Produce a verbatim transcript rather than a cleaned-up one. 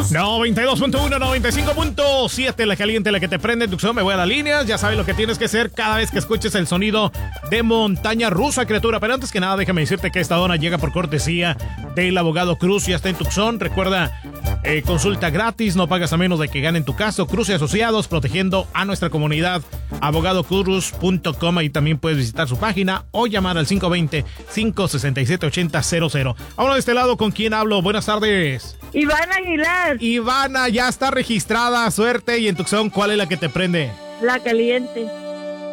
noventa y dos punto uno, noventa y cinco punto siete, la caliente, la que te prende en Tucson. Me voy a las líneas. Ya sabes lo que tienes que hacer cada vez que escuches el sonido de montaña rusa, criatura. Pero antes que nada, déjame decirte que esta dona llega por cortesía del abogado Cruz. Ya está en Tucson. Recuerda, eh, consulta gratis, no pagas a menos de que gane en tu caso. Cruz y Asociados, protegiendo a nuestra comunidad. abogado cruz punto com. Ahí también puedes visitar su página o llamar al cinco dos cero, cinco seis siete, ocho cero cero cero. Ahora de este lado, ¿con quién hablo? Buenas tardes. Ivana Aguilar. Ivana, ya está registrada, suerte. Y en Tucson, ¿cuál es la que te prende? La caliente.